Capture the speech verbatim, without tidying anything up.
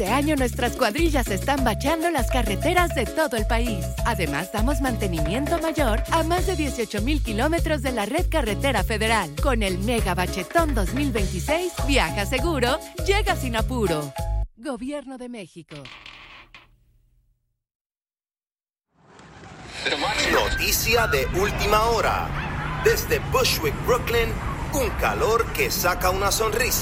Este año nuestras cuadrillas están bacheando las carreteras de todo el país. Además, damos mantenimiento mayor a más de dieciocho mil kilómetros de la red carretera federal. Con el Mega Bachetón dos mil veintiséis, viaja seguro, llega sin apuro. Gobierno de México. Noticia de última hora. Desde Bushwick, Brooklyn, un calor que saca una sonrisa.